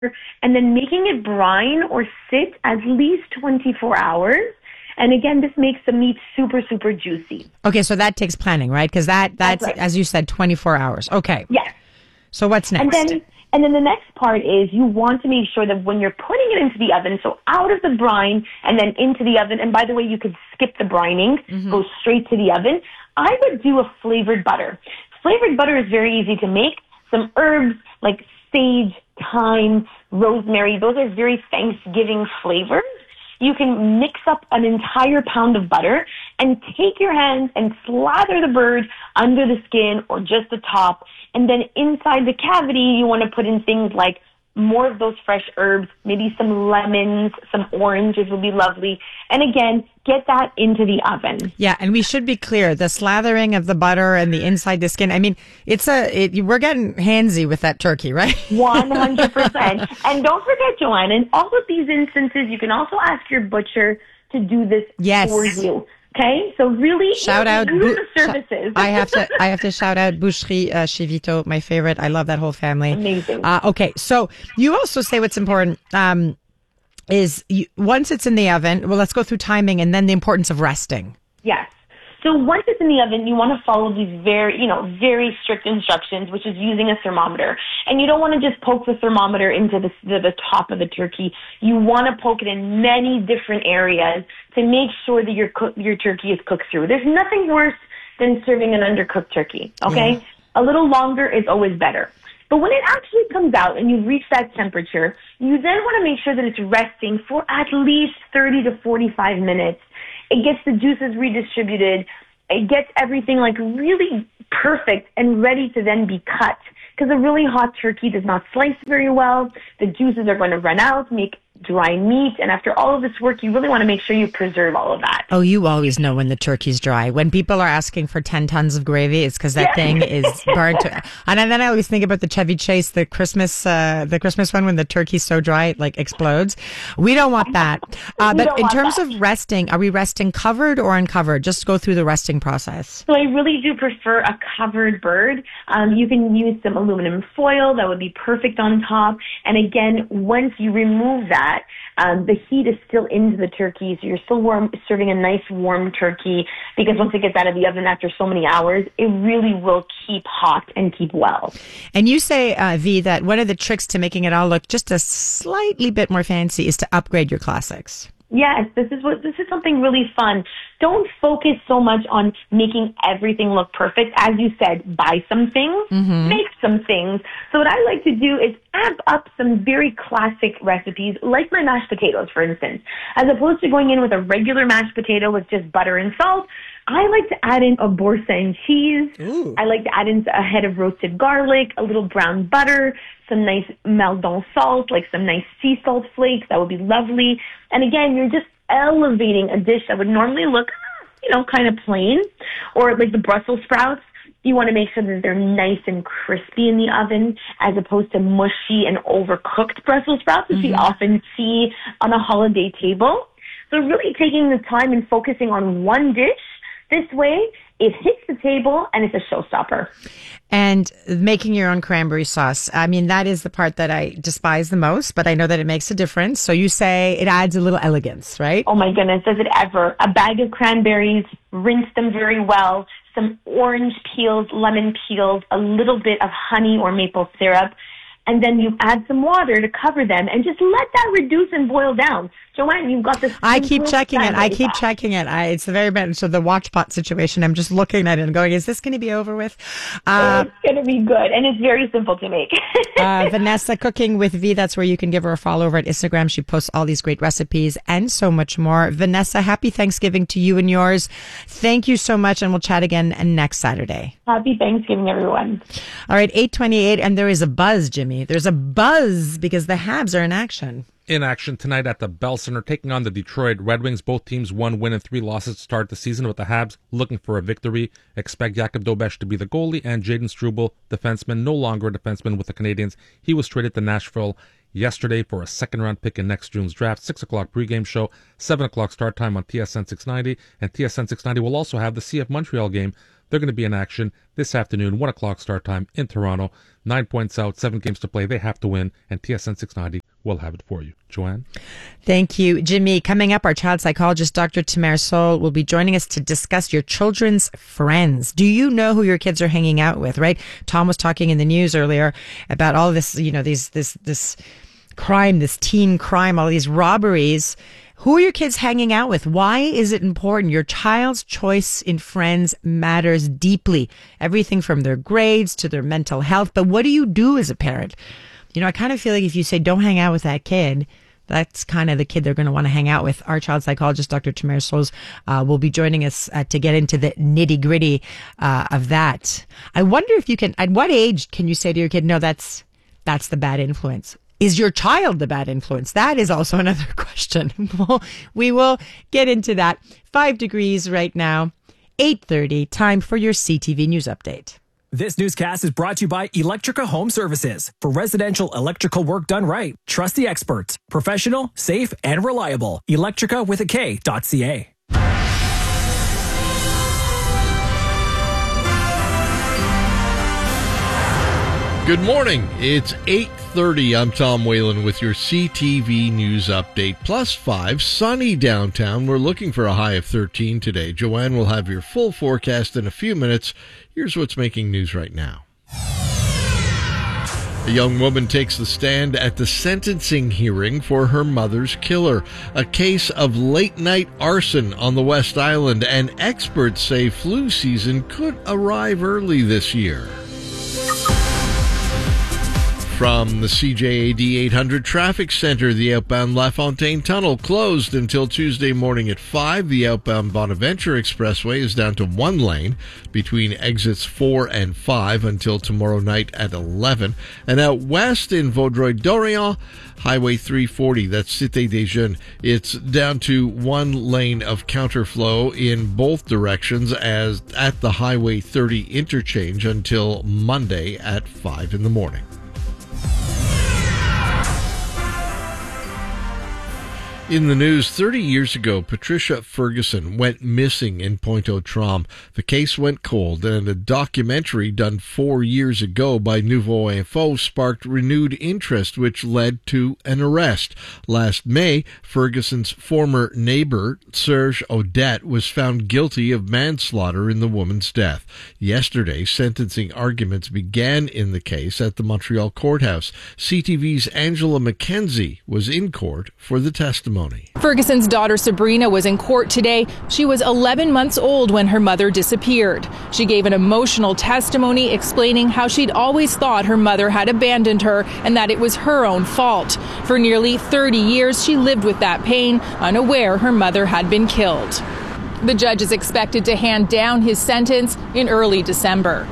and then making it brine or sit at least 24 hours. And again, this makes the meat super, super juicy. Okay, so that takes planning, right? Because that's right. as you said, 24 hours. Okay. Yes. So what's next? And then the next part is you want to make sure that when you're putting it into the oven, so out of the brine and then into the oven, and by the way, you could skip the brining, go straight to the oven. I would do a flavored butter. Flavored butter is very easy to make. Some herbs like sage, thyme, rosemary, those are very Thanksgiving flavors. You can mix up an entire pound of butter and take your hands and slather the bird under the skin or just the top. And then inside the cavity, you want to put in things like more of those fresh herbs, maybe some lemons, some oranges would be lovely. And again, get that into the oven. Yeah, and we should be clear, the slathering of the butter and the inside the skin, I mean, we're getting handsy with that turkey, right? 100%. And don't forget, Joanne, in all of these instances, you can also ask your butcher to do this for you. Okay, so really, shout out the services. I have to shout out Boucherie chez Vito, my favorite. I love that whole family. Amazing. Okay, so you also say what's important is once it's in the oven. Well, let's go through timing and then the importance of resting. Yes. So once it's in the oven, you want to follow these very strict instructions, which is using a thermometer. And you don't want to just poke the thermometer into the top of the turkey. You want to poke it in many different areas to make sure that your turkey is cooked through. There's nothing worse than serving an undercooked turkey, okay? Yeah. A little longer is always better. But when it actually comes out and you've reached that temperature, you then want to make sure that it's resting for at least 30 to 45 minutes. It gets the juices redistributed. It gets everything like really perfect and ready to then be cut. Because a really hot turkey does not slice very well. The juices are going to run out, make dry meat. And after all of this work, you really want to make sure you preserve all of that. Oh, you always know when the turkey's dry. When people are asking for 10 tons of gravy, it's because that thing is burnt. And then I always think about the Chevy Chase, the Christmas one when the turkey's so dry it like explodes. We don't want that. But in terms of resting, are we resting covered or uncovered? Just go through the resting process. So I really do prefer a covered bird. You can use some aluminum foil. That would be perfect on top. And again, once you remove that, the heat is still into the turkey, so you're still serving a nice warm turkey, because once it gets out of the oven after so many hours, it really will keep hot and keep well. And you say, V, that one of the tricks to making it all look just a slightly bit more fancy is to upgrade your classics. Yes, this is something really fun. Don't focus so much on making everything look perfect. As you said, buy some things, make some things. So what I like to do is amp up some very classic recipes, like my mashed potatoes, for instance. As opposed to going in with a regular mashed potato with just butter and salt, I like to add in a boursin and cheese. Ooh. I like to add in a head of roasted garlic, a little brown butter, some nice Maldon salt, like some nice sea salt flakes. That would be lovely. And again, you're just elevating a dish that would normally look, kind of plain. Or like the Brussels sprouts. You want to make sure that they're nice and crispy in the oven, as opposed to mushy and overcooked Brussels sprouts, which we often see on a holiday table. So really taking the time and focusing on one dish. This way, it hits the table and it's a showstopper. And making your own cranberry sauce. I mean, that is the part that I despise the most, but I know that it makes a difference. So you say it adds a little elegance, right? Oh my goodness, does it ever. A bag of cranberries, rinse them very well, some orange peels, lemon peels, a little bit of honey or maple syrup, and then you add some water to cover them and just let that reduce and boil down. Joanne, you've got this. I keep checking it. It's the very bad. So the watch pot situation, I'm just looking at it and going, is this going to be over with? It's going to be good. And it's very simple to make. Vanessa Cooking with V. That's where you can give her a follow over at Instagram. She posts all these great recipes and so much more. Vanessa, happy Thanksgiving to you and yours. Thank you so much. And we'll chat again next Saturday. Happy Thanksgiving, everyone. All right, 8:28. And there is a buzz, Jimmy. There's a buzz because the Habs are in action. In action tonight at the Bell Center, taking on the Detroit Red Wings. Both teams 1 win and 3 losses to start the season, with the Habs looking for a victory. Expect Jakub Dobeš to be the goalie, and Jaden Struble, defenseman, no longer a defenseman with the Canadiens. He was traded to Nashville yesterday for a second-round pick in next June's draft. 6 o'clock pregame show, 7 o'clock start time on TSN 690, and TSN 690 will also have the CF Montreal game They're going to be in action this afternoon, 1 o'clock start time in Toronto. 9 points out, 7 games to play. They have to win, and TSN 690 will have it for you. Joanne? Thank you, Jimmy. Coming up, our child psychologist, Dr. Tamara Sol, will be joining us to discuss your children's friends. Do you know who your kids are hanging out with, right? Tom was talking in the news earlier about all this, this crime, this teen crime, all these robberies. Who are your kids hanging out with? Why is it important? Your child's choice in friends matters deeply. Everything from their grades to their mental health. But what do you do as a parent? I kind of feel like if you say don't hang out with that kid, that's kind of the kid they're going to want to hang out with. Our child psychologist, Dr. Tamara Sols, will be joining us to get into the nitty gritty of that. I wonder if you can, at what age can you say to your kid, no, that's the bad influence? Is your child the bad influence? That is also another question. We will get into that. 5 degrees right now, 8:30, time for your CTV News Update. This newscast is brought to you by Electrica Home Services. For residential electrical work done right, trust the experts. Professional, safe, and reliable. Electrica with a K.ca. Good morning. It's 8:30. I'm Tom Whalen with your CTV News Update. +5, sunny downtown. We're looking for a high of 13 today. Joanne will have your full forecast in a few minutes. Here's what's making news right now. A young woman takes the stand at the sentencing hearing for her mother's killer. A case of late-night arson on the West Island, and experts say flu season could arrive early this year. From the CJAD 800 Traffic Center, the outbound LaFontaine Tunnel closed until Tuesday morning at 5. The outbound Bonaventure Expressway is down to 1 lane between exits 4 and 5 until tomorrow night at 11. And out west in Vaudreuil-Dorion, Highway 340, that's Cité des Jeunes, it's down to 1 lane of counterflow in both directions as at the Highway 30 interchange until Monday at 5 in the morning. In the news, 30 years ago, Patricia Ferguson went missing in Pointe-aux-Trembles. The case went cold, and a documentary done 4 years ago by Nouveau Info sparked renewed interest, which led to an arrest. Last May, Ferguson's former neighbor, Serge Odette, was found guilty of manslaughter in the woman's death. Yesterday, sentencing arguments began in the case at the Montreal courthouse. CTV's Angela McKenzie was in court for the testimony. Ferguson's daughter Sabrina was in court today. She was 11 months old when her mother disappeared. She gave an emotional testimony explaining how she'd always thought her mother had abandoned her and that it was her own fault. For nearly 30 years, she lived with that pain, unaware her mother had been killed. The judge is expected to hand down his sentence in early December.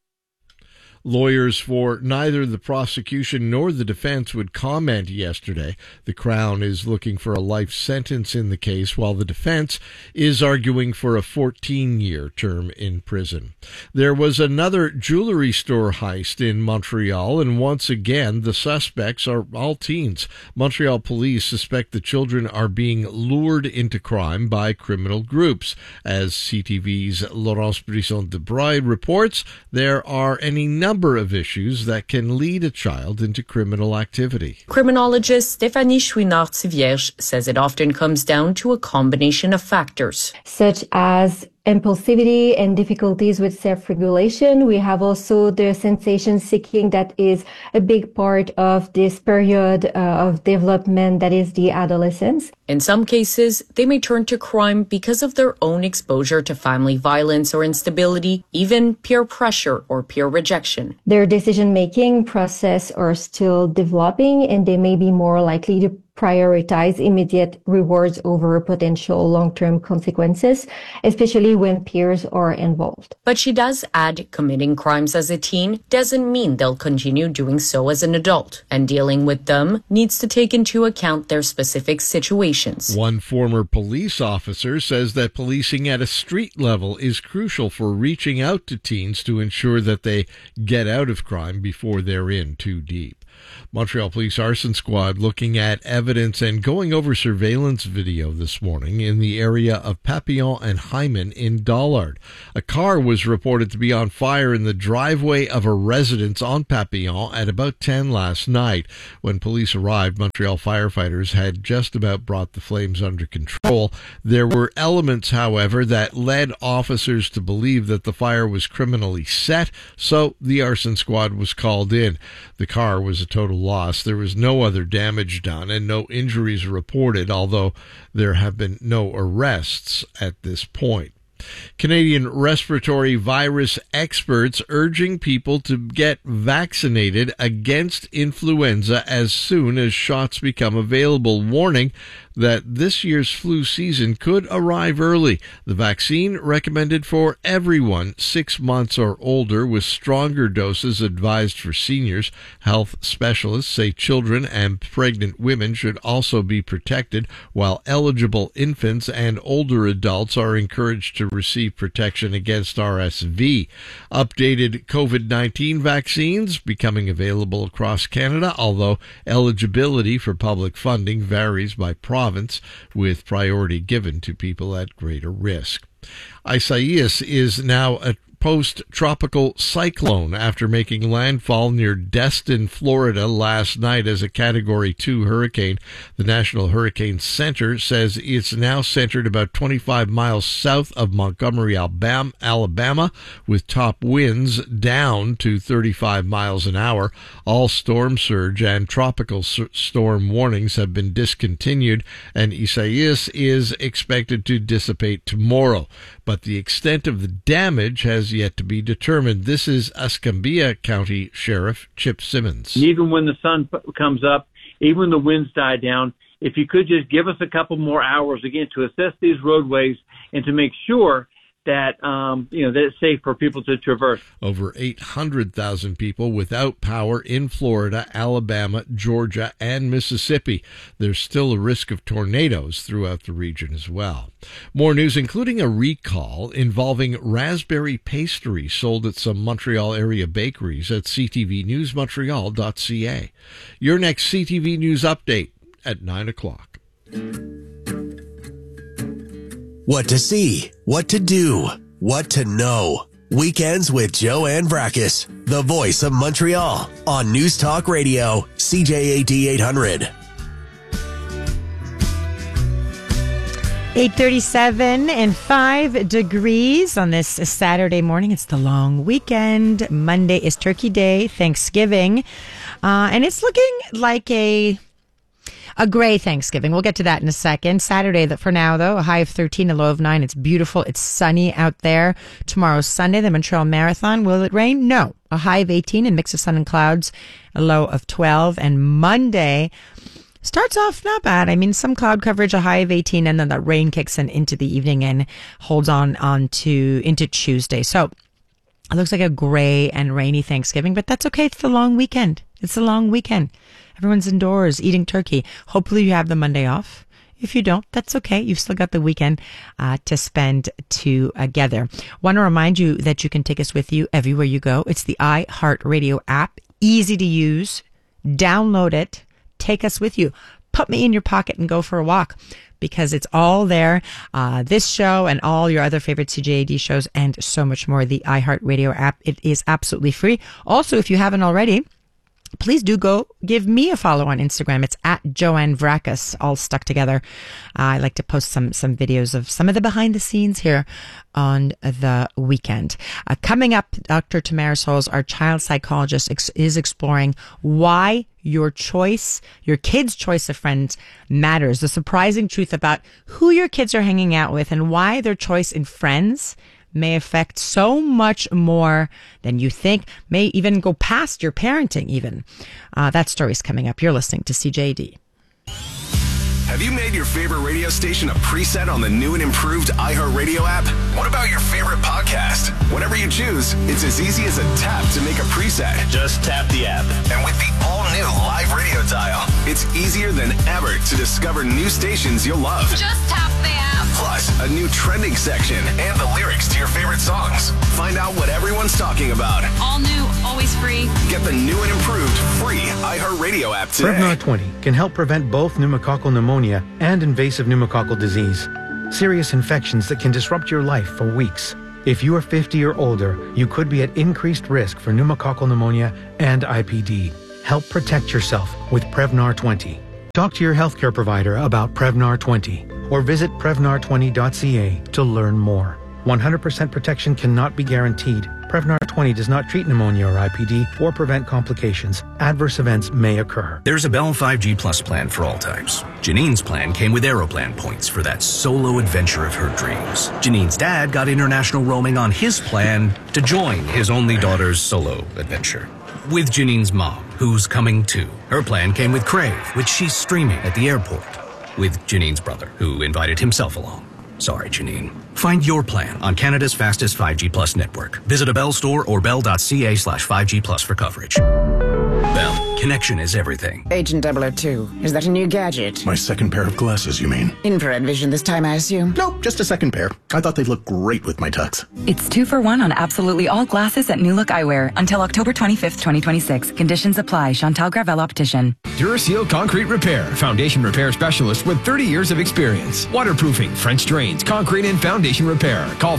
Lawyers for neither the prosecution nor the defense would comment yesterday. The Crown is looking for a life sentence in the case, while the defense is arguing for a 14-year term in prison. There was another jewelry store heist in Montreal, and once again, the suspects are all teens. Montreal police suspect the children are being lured into crime by criminal groups. As CTV's Laurence Brisson de Breuil reports, there are any number of issues that can lead a child into criminal activity. Criminologist Stéphanie Chouinard-Tivierge says it often comes down to a combination of factors, such as impulsivity and difficulties with self-regulation. We have also the sensation seeking that is a big part of this period of development that is the adolescence. In some cases, they may turn to crime because of their own exposure to family violence or instability, even peer pressure or peer rejection. Their decision-making process are still developing, and they may be more likely to prioritize immediate rewards over potential long-term consequences, especially when peers are involved. But she does add committing crimes as a teen doesn't mean they'll continue doing so as an adult, and dealing with them needs to take into account their specific situations. One former police officer says that policing at a street level is crucial for reaching out to teens to ensure that they get out of crime before they're in too deep. Montreal Police Arson Squad looking at evidence and going over surveillance video this morning in the area of Papillon and Hyman in Dollard. A car was reported to be on fire in the driveway of a residence on Papillon at about 10 last night. When police arrived, Montreal firefighters had just about brought the flames under control. There were elements, however, that led officers to believe that the fire was criminally set, so the arson squad was called in. The car was a total loss. There was no other damage done and no injuries reported, although there have been no arrests at this point. Canadian respiratory virus experts urging people to get vaccinated against influenza as soon as shots become available, warning that this year's flu season could arrive early. The vaccine recommended for everyone 6 months or older, with stronger doses advised for seniors. Health specialists say children and pregnant women should also be protected, while eligible infants and older adults are encouraged to receive protection against RSV. Updated COVID-19 vaccines becoming available across Canada, although eligibility for public funding varies by province, with priority given to people at greater risk. Isaias is now a post-tropical cyclone after making landfall near Destin, Florida last night as a Category 2 hurricane. The National Hurricane Center says it's now centered about 25 miles south of Montgomery, Alabama, with top winds down to 35 miles an hour. All storm surge and tropical storm warnings have been discontinued, and Isaias is expected to dissipate tomorrow. But the extent of the damage has yet to be determined. This is Escambia County Sheriff Chip Simmons. Even when the sun comes up, even when the winds die down, if you could just give us a couple more hours again to assess these roadways and to make sure that that it's safe for people to traverse. Over 800,000 people without power in Florida, Alabama, Georgia, and Mississippi. There's still a risk of tornadoes throughout the region as well. More news, including a recall involving raspberry pastry sold at some Montreal area bakeries at ctvnewsmontreal.ca. Your next CTV News update at 9 o'clock. What to see, what to do, what to know. Weekends with Joanne Vrackus, the voice of Montreal, on News Talk Radio, CJAD 800. 8:37 and 5 degrees on this Saturday morning. It's the long weekend. Monday is Turkey Day, Thanksgiving, and it's looking like a gray Thanksgiving. We'll get to that in a second. Saturday, for now, though, a high of 13, a low of 9. It's beautiful. It's sunny out there. Tomorrow's Sunday, the Montreal Marathon. Will it rain? No. A high of 18, a mix of sun and clouds, a low of 12. And Monday starts off not bad. I mean, some cloud coverage, a high of 18, and then the rain kicks in into the evening and holds on into Tuesday. So it looks like a gray and rainy Thanksgiving, but that's okay. It's the long weekend. It's the long weekend. Everyone's indoors eating turkey. Hopefully you have the Monday off. If you don't, that's okay. You've still got the weekend to spend together. Want to remind you that you can take us with you everywhere you go. It's the iHeartRadio app. Easy to use. Download it. Take us with you. Put me in your pocket and go for a walk, because it's all there. This show and all your other favorite CJAD shows and so much more. The iHeartRadio app. It is absolutely free. Also, if you haven't already, please do go give me a follow on Instagram. It's at Joanne Vrackus, all stuck together. I like to post some videos of some of the behind the scenes here on the weekend. Coming up, Dr. Tamara Souls, our child psychologist, is exploring why your kid's choice of friends matters. The surprising truth about who your kids are hanging out with and why their choice in friends may affect so much more than you think, may even go past your parenting even. That story's coming up. You're listening to CJD. Have you made your favorite radio station a preset on the new and improved iHeartRadio app? What about your favorite podcast? Whatever you choose, it's as easy as a tap to make a preset. Just tap the app. And with the all-new live radio dial, it's easier than ever to discover new stations you'll love. Just tap the app. Plus, a new trending section and the lyrics to your favorite songs. Find out what everyone's talking about. All new, always free. Get the new and improved free iHeartRadio app today. Prevnar 20 can help prevent both pneumococcal pneumonia and invasive pneumococcal disease, serious infections that can disrupt your life for weeks. If you are 50 or older, you could be at increased risk for pneumococcal pneumonia and IPD. Help protect yourself with Prevnar 20. Talk to your healthcare provider about Prevnar 20 or visit Prevnar20.ca to learn more. 100% protection cannot be guaranteed. Prevnar 20 does not treat pneumonia or IPD or prevent complications. Adverse events may occur. There's a Bell 5G Plus plan for all types. Janine's plan came with Aeroplan points for that solo adventure of her dreams. Janine's dad got international roaming on his plan to join his only daughter's solo adventure. With Janine's mom, who's coming too. Her plan came with Crave, which she's streaming at the airport. With Janine's brother, who invited himself along. Sorry, Janine. Find your plan on Canada's fastest 5G Plus network. Visit a Bell store or bell.ca/5G Plus for coverage. Bell, connection is everything. Agent 002, is that a new gadget? My second pair of glasses, you mean? Infrared vision this time, I assume? Nope, just a second pair. I thought they'd look great with my tux. It's 2 for 1 on absolutely all glasses at New Look Eyewear until October 25th, 2026. Conditions apply. Chantal Gravel Optician. Duraseal Concrete Repair. Foundation repair specialist with 30 years of experience. Waterproofing, French drains, concrete and foundation repair. Call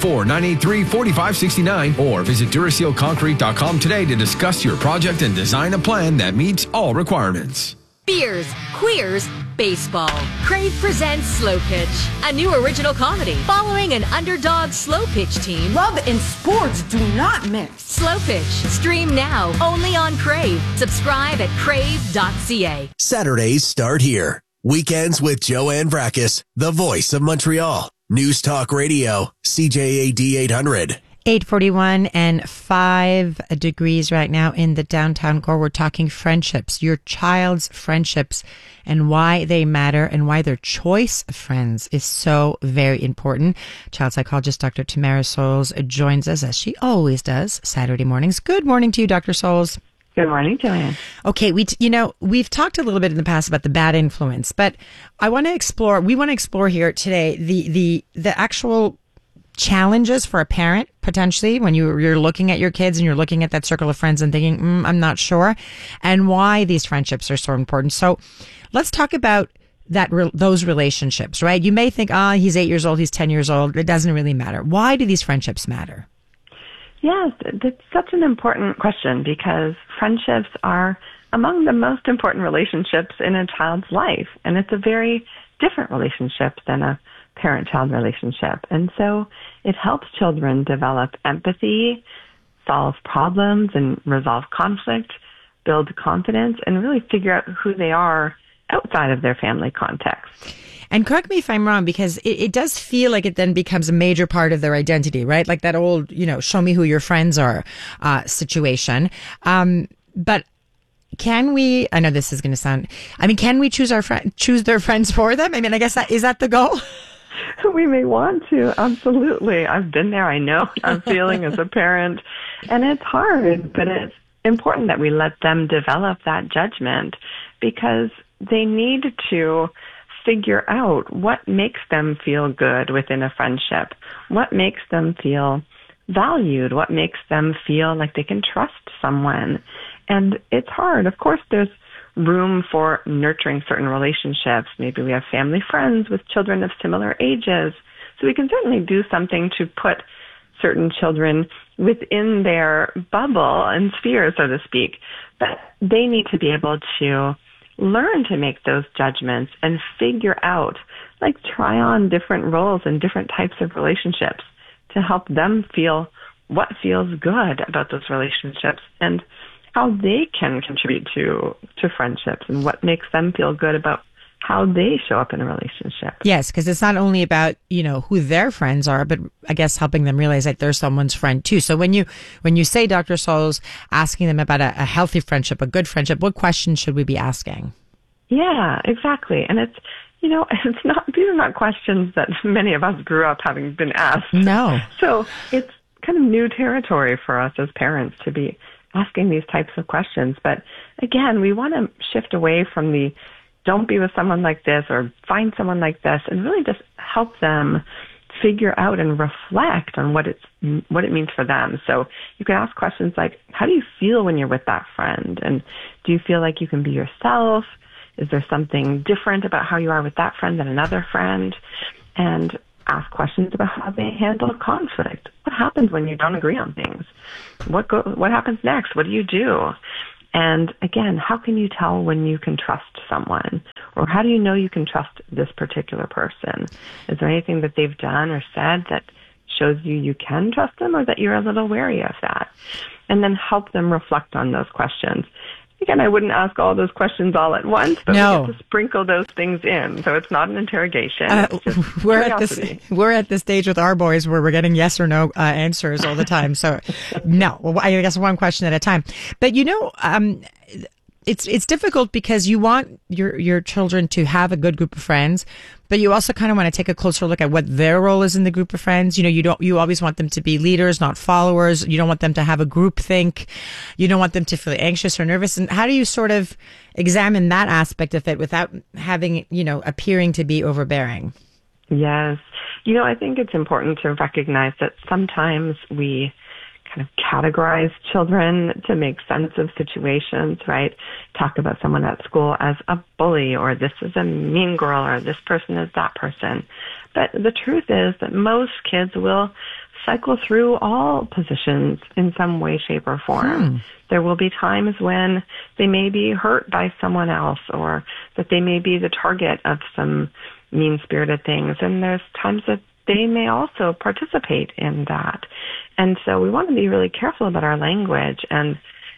514-983-4569 or visit DurasealConcrete.com today to discuss your project and design a plan that meets all requirements. Beers, queers, baseball. Crave presents Slow Pitch, a new original comedy following an underdog slow pitch team. Love and sports do not mix. Slow Pitch, stream now only on Crave. Subscribe at crave.ca. Saturdays start here. Weekends with Joanne Vrackus, the voice of Montreal. News Talk Radio, CJAD 800. 8:41 and 5 degrees right now in the downtown core. We're talking friendships, your child's friendships, and why they matter and why their choice of friends is so very important. Child psychologist Dr. Tamara Souls joins us, as she always does, Saturday mornings. Good morning to you, Dr. Souls. Good morning, Joanne. Okay, we've talked a little bit in the past about the bad influence, but we want to explore here today the actual challenges for a parent, potentially, when you're looking at your kids and you're looking at that circle of friends and thinking, I'm not sure, and why these friendships are so important. So let's talk about those relationships, right? You may think, he's 8 years old, he's 10 years old. It doesn't really matter. Why do these friendships matter? Yes, that's such an important question because friendships are among the most important relationships in a child's life. And it's a very different relationship than a parent-child relationship. And so it helps children develop empathy, solve problems and resolve conflict, build confidence, and really figure out who they are outside of their family context. And correct me if I'm wrong, because it does feel like it then becomes a major part of their identity, right? Like that old, show me who your friends are situation. But can we, I know this is going to sound, can we choose their friends for them? I guess is that the goal? We may want to, absolutely. I've been there. I know what I'm feeling as a parent. And it's hard, but it's important that we let them develop that judgment because they need to figure out what makes them feel good within a friendship, what makes them feel valued, what makes them feel like they can trust someone. And it's hard. Of course, there's room for nurturing certain relationships. Maybe we have family friends with children of similar ages. So we can certainly do something to put certain children within their bubble and sphere, so to speak. But they need to be able to learn to make those judgments and figure out, try on different roles and different types of relationships to help them feel what feels good about those relationships and how they can contribute to friendships and what makes them feel good about how they show up in a relationship. Yes, because it's not only about, who their friends are, but I guess helping them realize that they're someone's friend too. So when you say, Dr. Souls, asking them about a healthy friendship, a good friendship, what questions should we be asking? Yeah, exactly. And it's, these are not questions that many of us grew up having been asked. No. So it's kind of new territory for us as parents to be asking these types of questions. But again, we want to shift away from the don't be with someone like this, or find someone like this, and really just help them figure out and reflect on what it means for them. So you can ask questions like, how do you feel when you're with that friend? And do you feel like you can be yourself? Is there something different about how you are with that friend than another friend? And ask questions about how they handle conflict. What happens when you don't agree on things? What happens next? What do you do? And again, how can you tell when you can trust someone? Or how do you know you can trust this particular person? Is there anything that they've done or said that shows you can trust them, or that you're a little wary of that? And then help them reflect on those questions. Again, I wouldn't ask all those questions all at once, but we get to sprinkle those things in. So it's not an interrogation. It's just we're at this stage with our boys where we're getting yes or no answers all the time. So no, well, I guess one question at a time. But it's difficult because you want your children to have a good group of friends, but you also kind of want to take a closer look at what their role is in the group of friends. You always want them to be leaders, not followers. You don't want them to have a group think. You don't want them to feel anxious or nervous. And how do you sort of examine that aspect of it without having, appearing to be overbearing? Yes. I think it's important to recognize that sometimes we kind of categorize children to make sense of situations, right? Talk about someone at school as a bully, or this is a mean girl, or this person is that person. But the truth is that most kids will cycle through all positions in some way, shape, or form. There will be times when they may be hurt by someone else, or that they may be the target of some mean-spirited things. And there's times that they may also participate in that. And so we want to be really careful about our language and,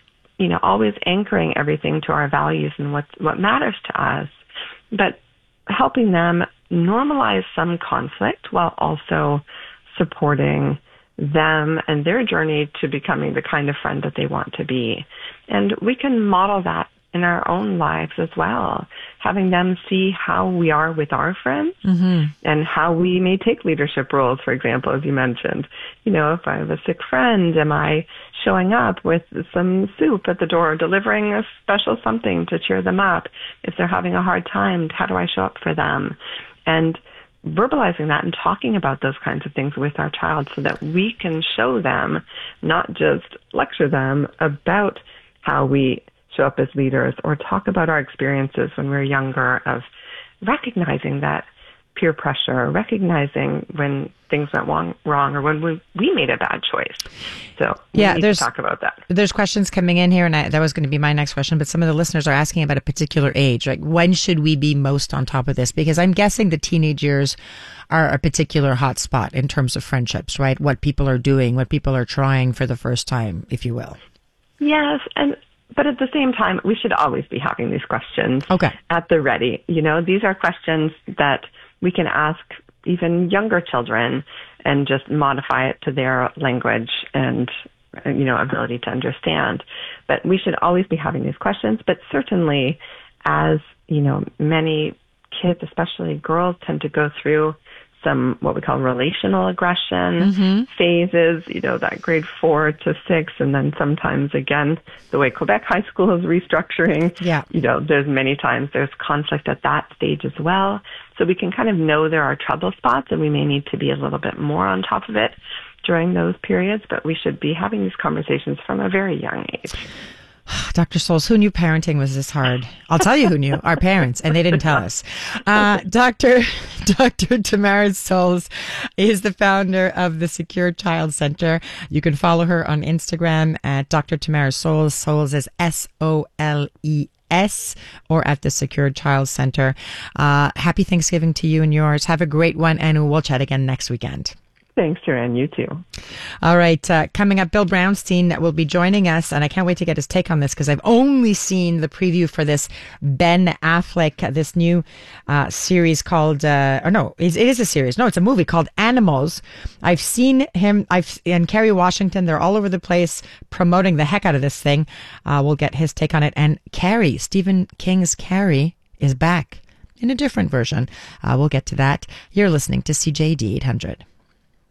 always anchoring everything to our values and what matters to us, but helping them normalize some conflict while also supporting them and their journey to becoming the kind of friend that they want to be. And we can model that in our own lives as well, having them see how we are with our friends and how we may take leadership roles, for example, as you mentioned. If I have a sick friend, am I showing up with some soup at the door, delivering a special something to cheer them up? If they're having a hard time, how do I show up for them? And verbalizing that and talking about those kinds of things with our child so that we can show them, not just lecture them about how we show up as leaders or talk about our experiences when we're younger, of recognizing that peer pressure, recognizing when things went wrong or when we made a bad choice. So we need to talk about that. There's questions coming in here, and that was going to be my next question, but some of the listeners are asking about a particular age. Like, when should we be most on top of this? Because I'm guessing the teenage years are a particular hot spot in terms of friendships, right? What people are doing, what people are trying for the first time, if you will. Yes, but at the same time, we should always be having these questions at the ready. These are questions that we can ask even younger children and just modify it to their language and, ability to understand. But we should always be having these questions. But certainly, as, many kids, especially girls, tend to go through some what we call relational aggression phases, that grade 4 to 6, and then sometimes again the way Quebec high school is restructuring. There's many times there's conflict at that stage as well. So we can kind of know there are trouble spots, and we may need to be a little bit more on top of it during those periods. But we should be having these conversations from a very young age. Dr. Souls, who knew parenting was this hard? I'll tell you who knew, our parents, and they didn't tell us. Dr. Tamara Souls is the founder of the Secure Child Center. You can follow her on Instagram at Dr. Tamara Souls. Souls is SOLES, or at the Secure Child Center. Happy Thanksgiving to you and yours. Have a great one, and we'll chat again next weekend. Thanks, Joanne. You too. All right. Coming up, Bill Brownstein will be joining us, and I can't wait to get his take on this because I've only seen the preview for this Ben Affleck, this new series called, it is a series. No, it's a movie called Animals. I've seen him, and Kerry Washington, they're all over the place promoting the heck out of this thing. We'll get his take on it. And Carrie, Stephen King's Carrie, is back in a different version. We'll get to that. You're listening to CJAD 800.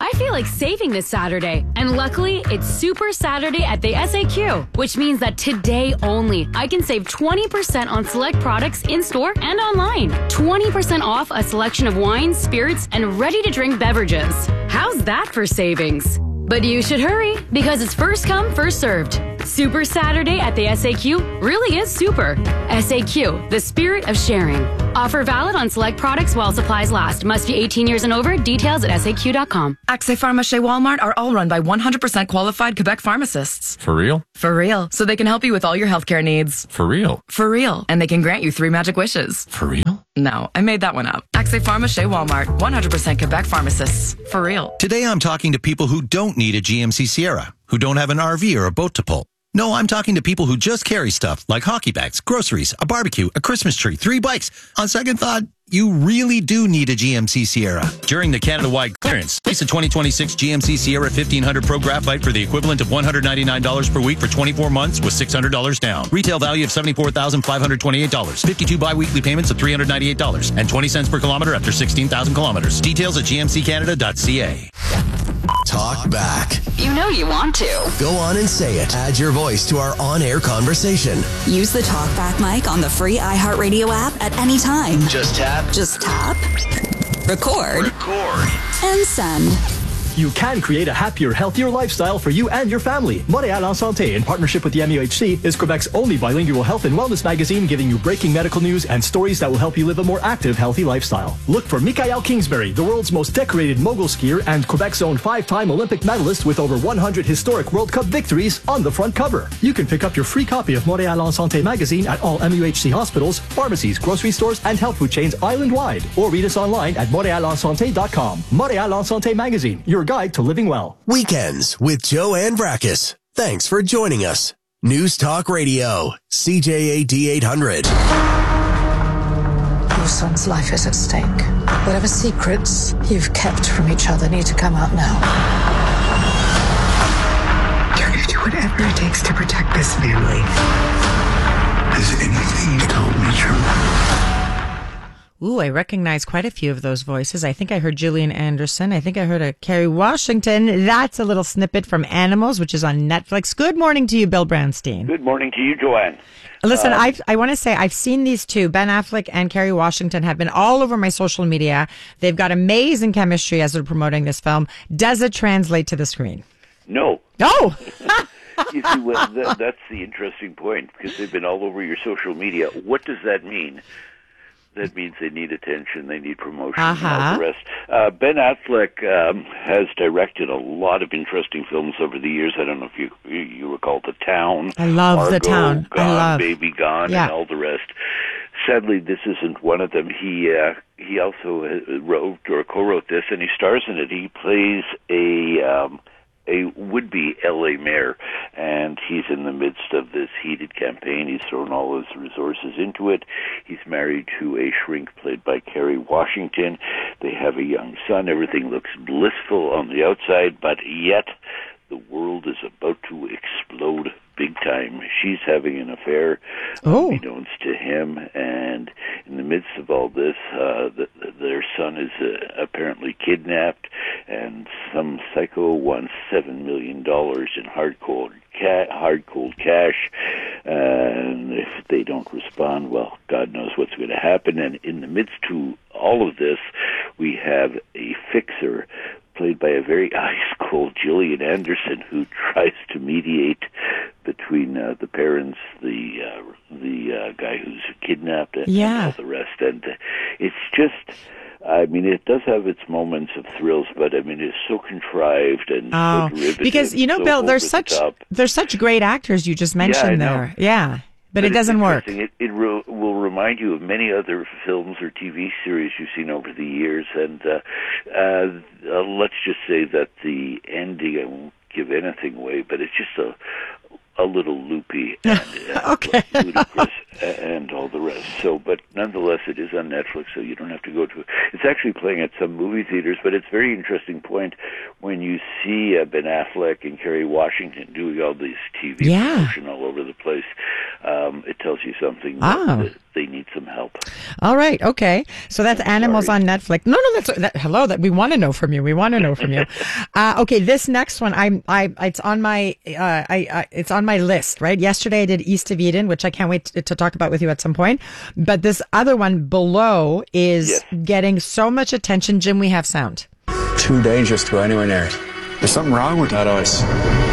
I feel like saving this Saturday. And luckily, it's Super Saturday at the SAQ, which means that today only, I can save 20% on select products in-store and online. 20% off a selection of wines, spirits, and ready-to-drink beverages. How's that for savings? But you should hurry, because it's first come, first served. Super Saturday at the SAQ really is super. SAQ, the spirit of sharing. Offer valid on select products while supplies last. Must be 18 years and over. Details at SAQ.com. Accès Pharmacie Walmart are all run by 100% qualified Quebec pharmacists. For real? For real. So they can help you with all your healthcare needs. For real? For real. And they can grant you 3 magic wishes. For real? No, I made that one up. Accès Pharmacie Walmart, 100% Quebec pharmacists. For real. Today I'm talking to people who don't need a GMC Sierra, who don't have an RV or a boat to pull. No, I'm talking to people who just carry stuff like hockey bags, groceries, a barbecue, a Christmas tree, 3 bikes. On second thought, you really do need a GMC Sierra. During the Canada-wide clearance, lease a 2026 GMC Sierra 1500 Pro Graphite for the equivalent of $199 per week for 24 months with $600 down. Retail value of $74,528. 52 bi-weekly payments of $398 and 20 cents per kilometer after 16,000 kilometers. Details at gmccanada.ca. Talk back. You know you want to. Go on and say it. Add your voice to our on-air conversation. Use the TalkBack mic on the free iHeartRadio app at any time. Just tap. Record. And send. You can create a happier, healthier lifestyle for you and your family. Montréal en Santé, in partnership with the MUHC, is Quebec's only bilingual health and wellness magazine, giving you breaking medical news and stories that will help you live a more active, healthy lifestyle. Look for Michael Kingsbury, the world's most decorated mogul skier and Quebec's own 5-time Olympic medalist with over 100 historic World Cup victories, on the front cover. You can pick up your free copy of Montréal en Santé magazine at all MUHC hospitals, pharmacies, grocery stores, and health food chains island-wide, or read us online at montrealensanté.com. Montréal en Santé magazine, your guide to living well. Weekends with Joanne Brakis. Thanks for joining us. News Talk Radio, CJAD 800. Your son's life is at stake. Whatever secrets you've kept from each other need to come out now. You're going to do whatever it takes to protect this family. Is anything you told me true? Ooh, I recognize quite a few of those voices. I think I heard Gillian Anderson. I think I heard a Kerry Washington. That's a little snippet from Animals, which is on Netflix. Good morning to you, Bill Brownstein. Good morning to you, Joanne. Listen, I want to say I've seen these two. Ben Affleck and Kerry Washington have been all over my social media. They've got amazing chemistry as they're promoting this film. Does it translate to the screen? No. Oh! You see, that's the interesting point, because they've been all over your social media. What does that mean? That means they need attention, they need promotion, and all the rest. Ben Affleck has directed a lot of interesting films over the years. I don't know if you recall The Town. I love Argo, The Town. Gone, Baby Gone, Yeah. and all the rest. Sadly, this isn't one of them. He also wrote or co-wrote this, and he stars in it. He plays a would-be L.A. mayor, and he's in the midst of this heated campaign. He's thrown all his resources into it. He's married to a shrink played by Kerry Washington. They have a young son. Everything looks blissful on the outside, but yet the world is about to explode big time. She's having an affair, unbeknownst to him, and in the midst of all this, their son is apparently kidnapped, and some psycho wants $7 million in hard cold cash, and if they don't respond, well, God knows what's going to happen. And in the midst to all of this, we have a fixer played by a very ice-cold Gillian Anderson, who tries to mediate between the parents, the guy who's kidnapped, and all the rest. And it's just, I mean, it does have its moments of thrills, but I mean, it's so contrived and so derivative. Because, you know, so Bill, there's such great actors you just mentioned there. Yeah. But it doesn't work. It will remind you of many other films or TV series you've seen over the years. And let's just say that the ending, I won't give anything away, but it's just a little loopy and ludicrous and all the rest. So, but nonetheless, it is on Netflix, so you don't have to go to it. It's actually playing at some movie theaters, but it's a very interesting point when you see Ben Affleck and Kerry Washington doing all these TV promotion all over the place. it tells you something that they need some help. All right. Okay. So that's Animals on Netflix. No, hello. That we want to know from you. We want to know from you. Okay. This next one, it's on my, it's on my list, right? Yesterday I did East of Eden, which I can't wait to talk about with you at some point. But this other one below is getting so much attention. Jim, we have sound. Too dangerous to go anywhere near it. There's something wrong with that ice.